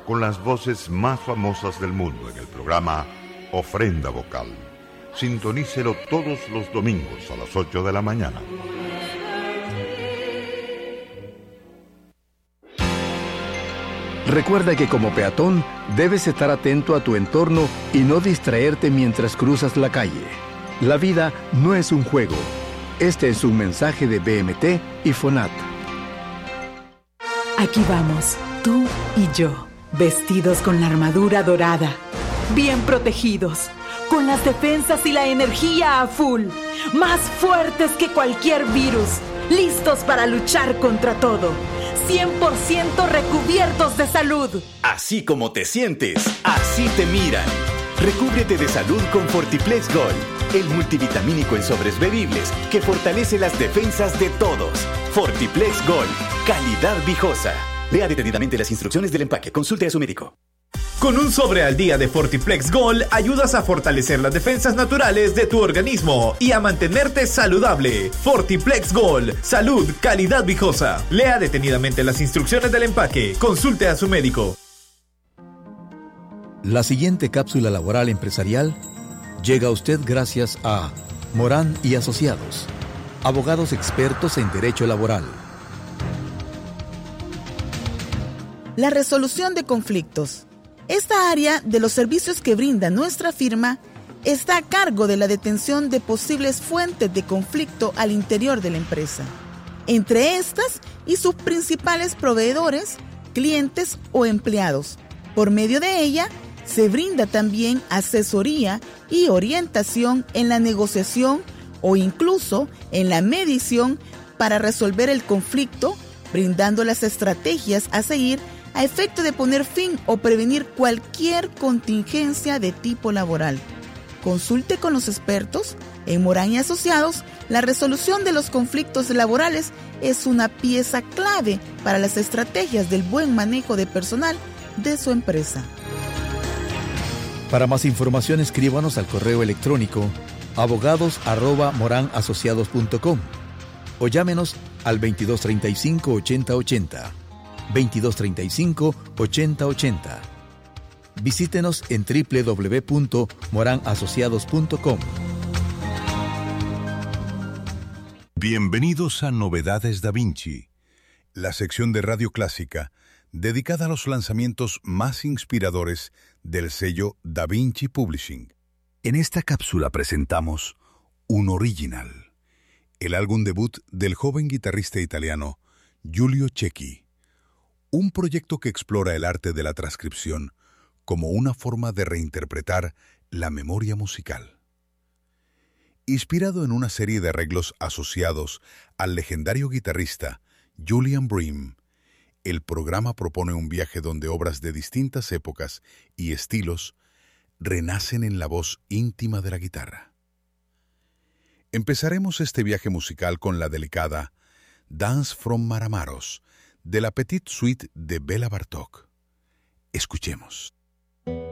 con las voces más famosas del mundo en el programa Ofrenda Vocal. Sintonícelo todos los domingos a las 8 de la mañana. Recuerda que como peatón debes estar atento a tu entorno y no distraerte mientras cruzas la calle. La vida no es un juego. Este es un mensaje de BMT y FONAT. Aquí vamos, tú y yo, vestidos con la armadura dorada, bien protegidos, con las defensas y la energía a full, más fuertes que cualquier virus, listos para luchar contra todo, 100% recubiertos de salud. Así como te sientes, así te miran. Recúbrete de salud con Fortiplex Gold, el multivitamínico en sobres bebibles que fortalece las defensas de todos. Fortiplex Gold, calidad viejosa. Lea detenidamente las instrucciones del empaque. Consulte a su médico. Con un sobre al día de Fortiplex Gold ayudas a fortalecer las defensas naturales de tu organismo y a mantenerte saludable. Fortiplex Gold, salud, calidad viejosa. Lea detenidamente las instrucciones del empaque. Consulte a su médico. La siguiente cápsula laboral empresarial llega a usted gracias a Morán y Asociados, abogados expertos en derecho laboral. La resolución de conflictos. Esta área de los servicios que brinda nuestra firma está a cargo de la detención de posibles fuentes de conflicto al interior de la empresa, entre estas y sus principales proveedores, clientes o empleados. Por medio de ella, se brinda también asesoría y orientación en la negociación o incluso en la mediación para resolver el conflicto, brindando las estrategias a seguir a efecto de poner fin o prevenir cualquier contingencia de tipo laboral. Consulte con los expertos. En Morán y Asociados, la resolución de los conflictos laborales es una pieza clave para las estrategias del buen manejo de personal de su empresa. Para más información, escríbanos al correo electrónico abogados@moranasociados.com o llámenos al 2235-8080. 2235-8080. Visítenos en www.moranasociados.com. Bienvenidos a Novedades Da Vinci, la sección de Radio Clásica dedicada a los lanzamientos más inspiradores del sello Da Vinci Publishing. En esta cápsula presentamos un original, el álbum debut del joven guitarrista italiano Giulio Cecchi, un proyecto que explora el arte de la transcripción como una forma de reinterpretar la memoria musical. Inspirado en una serie de arreglos asociados al legendario guitarrista Julian Bream, el programa propone un viaje donde obras de distintas épocas y estilos renacen en la voz íntima de la guitarra. Empezaremos este viaje musical con la delicada Dance from Máramaros de la Petite Suite de Béla Bartók. Escuchemos.